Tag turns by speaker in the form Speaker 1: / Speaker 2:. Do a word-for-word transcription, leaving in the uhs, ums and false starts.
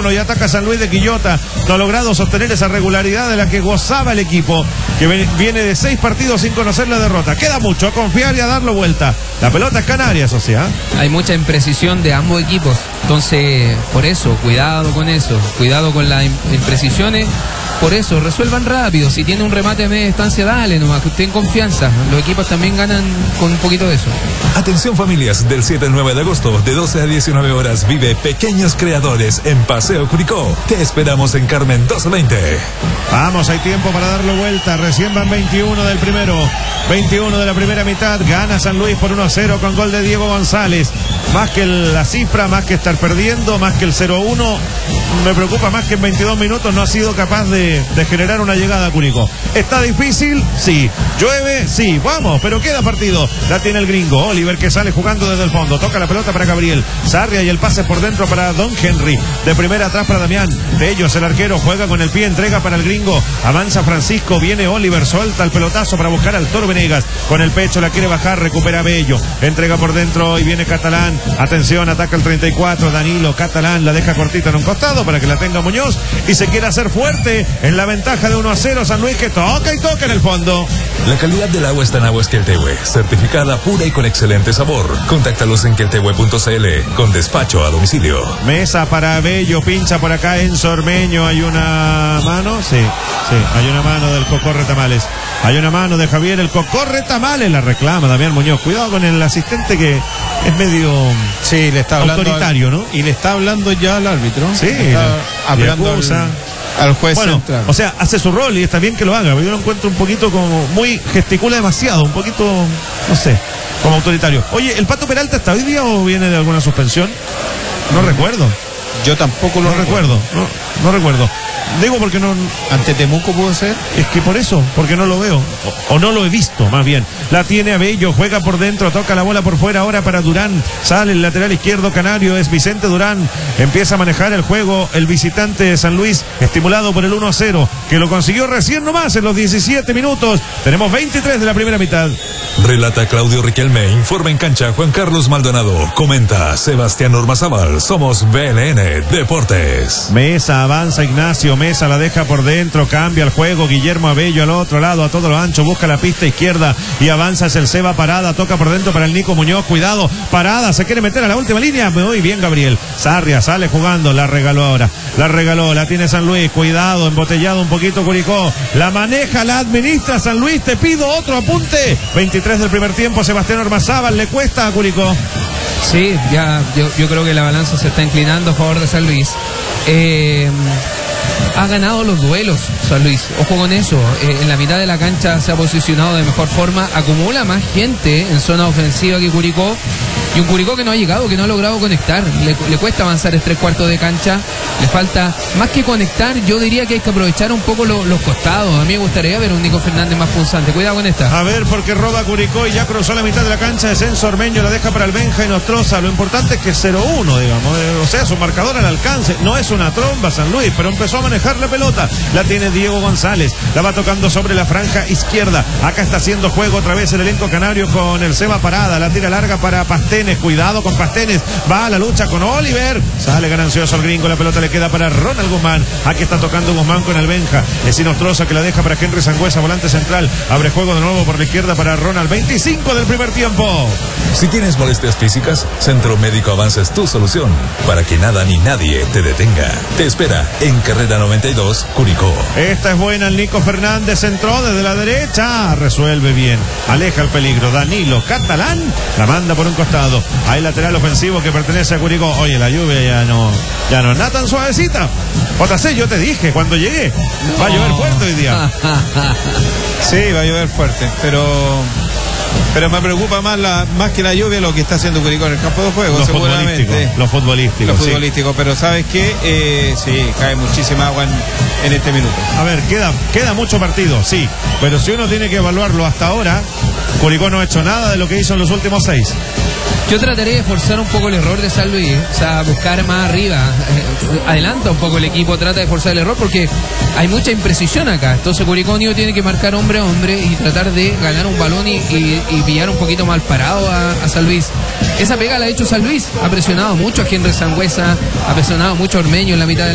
Speaker 1: uno y ataca San Luis de Quillota. No ha logrado sostener esa regularidad de la que gozaba el equipo, que viene de seis partidos sin conocer la derrota. Queda mucho a confiar y a darlo vuelta. La pelota es canaria, Sociedad.
Speaker 2: Hay mucha imprecisión de ambos equipos. Entonces, por eso, cuidado con eso. Cuidado con las imprecisiones. Por eso, resuelvan rápido. Si tiene un remate a media distancia, dale nomás, que estén en confianza. Los equipos también ganan con un poquito de eso.
Speaker 3: Atención familias, del siete al nueve de agosto, de doce a diecinueve horas, vive Pequeños Creadores en Paseo Curicó. Te esperamos en Carmen doscientos veinte.
Speaker 1: Vamos, hay tiempo para darlo vuelta. Recién van veintiuno del primero, veintiuno de la primera mitad. Gana San Luis por uno a cero con gol de Diego González. Más que la cifra, más que estar perdiendo, más que el cero uno, me preocupa más que en veintidós minutos no ha sido capaz de, de generar una llegada a Curicó. ¿Está difícil? Sí. ¿Llueve? Sí. Vamos, pero queda partido. La tiene el gringo. Oliver, que sale jugando desde el fondo. Toca la pelota para Gabriel Sarria y el pase por dentro para Don Henry. De primera atrás para Damián. De ellos el arquero juega con el pie, entrega para el gringo. Avanza Francisco, viene Oliver, suelta el pelotazo para buscar al Toro Venegas. Con el pecho la quiere bajar, recupera Bello. Entrega por dentro y viene Catalán. Atención, ataca el treinta y cuatro, Danilo. Catalán la deja cortita en un costado para que la tenga Muñoz y se quiere hacer fuerte en la ventaja de uno a cero. San Luis, que toca y toca en el fondo.
Speaker 3: La calidad del agua está en Aguas Queltehue, certificada pura y con excelente sabor. Contáctalos en queltehue punto c l con despacho a domicilio.
Speaker 1: Mesa para Bello, pincha por acá en Sormeño. Hay una mano, sí, sí, hay una mano del Cocorre Tamales. Hay una mano de Javier el Cocorre Tamales, la reclama Damián Muñoz. Cuidado con el asistente que es medio
Speaker 4: sí, le está hablando
Speaker 1: autoritario,
Speaker 4: al,
Speaker 1: ¿no?
Speaker 4: Y le está hablando ya al árbitro.
Speaker 1: Sí,
Speaker 4: está hablando al, al juez
Speaker 1: bueno,
Speaker 4: central.
Speaker 1: O sea, hace su rol y está bien que lo haga. Yo lo encuentro un poquito como muy, gesticula demasiado, un poquito, no sé, como autoritario. Oye, ¿el Pato Peralta está hoy día o viene de alguna suspensión? No mm. recuerdo.
Speaker 4: Yo tampoco lo
Speaker 1: no recuerdo. No, no recuerdo. Digo porque no...
Speaker 4: ¿Ante Temuco pudo ser?
Speaker 1: Es que por eso, porque no lo veo. O, o no lo he visto, más bien. La tiene Abello, juega por dentro, toca la bola por fuera ahora para Durán. Sale el lateral izquierdo canario, es Vicente Durán. Empieza a manejar el juego el visitante de San Luis, estimulado por el uno a cero, que lo consiguió recién nomás en los diecisiete minutos. Tenemos veintitrés de la primera mitad.
Speaker 3: Relata Claudio Riquelme, informa en cancha Juan Carlos Maldonado, comenta Sebastián Ormazábal. Somos B L N Deportes.
Speaker 1: Mesa, avanza Ignacio, Mesa la deja por dentro, cambia el juego, Guillermo Abello al otro lado, a todo lo ancho, busca la pista izquierda y avanza es el Seba Parada, toca por dentro para el Nico Muñoz, cuidado, Parada, se quiere meter a la última línea, muy bien Gabriel Sarria, sale jugando, la regaló ahora, la regaló, la tiene San Luis, cuidado, embotellado un poquito Curicó, la maneja, la administra San Luis, te pido otro apunte, veintitrés del primer tiempo, Sebastián Ormazábal, le cuesta a Curicó.
Speaker 2: Sí, ya yo, yo creo que la balanza se está inclinando a favor de San Luis. Eh, ha ganado los duelos San Luis, ojo con eso. Eh, en la mitad de la cancha se ha posicionado de mejor forma, acumula más gente en zona ofensiva que Curicó, y un Curicó que no ha llegado, que no ha logrado conectar, le, le cuesta avanzar es tres cuartos de cancha, le falta más que conectar. Yo diría que hay que aprovechar un poco lo, los costados. A mí me gustaría ver un Nico Fernández más punzante, cuidado con esta.
Speaker 1: A ver, porque roba Curicó y ya cruzó la mitad de la cancha, es Enzo Ormeño, la deja para el Benja y Nostroza. Lo importante es que cero uno, digamos, eh, o sea, su marcador al alcance, no es una tromba San Luis, pero empezó a manejar la pelota, la tiene Diego González, la va tocando sobre la franja izquierda, acá está haciendo juego otra vez el elenco canario con el Seba Parada, la tira larga para Pastenes, cuidado con Pastenes, va a la lucha con Oliver, sale ganancioso el gringo, la pelota le queda para Ronald Guzmán, aquí está tocando Guzmán con el Benja, es Inostroza que la deja para Henry Sangüesa, volante central, abre juego de nuevo por la izquierda para Ronald, veinticinco del primer tiempo.
Speaker 3: Si tienes molestias físicas, Centro Médico Avanza es tu solución, para que nada ni nadie te detenga. Te espera en Carrera noventa y dos, Curicó.
Speaker 1: Esta es buena, el Nico Fernández entró desde la derecha, resuelve bien, aleja el peligro, Danilo Catalán, la manda por un costado, hay lateral ofensivo que pertenece a Curicó. Oye, la lluvia ya no, ya no es nada tan suavecita. J C, yo te dije cuando llegué, no. Va a llover fuerte hoy día.
Speaker 4: Sí, va a llover fuerte, pero... Pero me preocupa más la más que la lluvia lo que está haciendo Curicó en el campo de juego,
Speaker 1: lo
Speaker 4: seguramente.
Speaker 1: Futbolístico, lo futbolístico.
Speaker 4: Lo futbolístico, sí. Pero ¿sabes qué? Eh, sí, cae muchísima agua en, en este minuto.
Speaker 1: A ver, queda, queda mucho partido, sí. Pero si uno tiene que evaluarlo hasta ahora, Curicó no ha hecho nada de lo que hizo en los últimos seis.
Speaker 2: Yo trataría de forzar un poco el error de San Luis, o sea, buscar más arriba, eh, adelanta un poco el equipo, trata de forzar el error porque hay mucha imprecisión acá, entonces Curicó Unido tiene que marcar hombre a hombre y tratar de ganar un balón y, y, y pillar un poquito mal parado a, a San Luis. Esa pega la ha hecho San Luis, ha presionado mucho a Henry Sangüesa, ha presionado mucho a Ormeño en la mitad de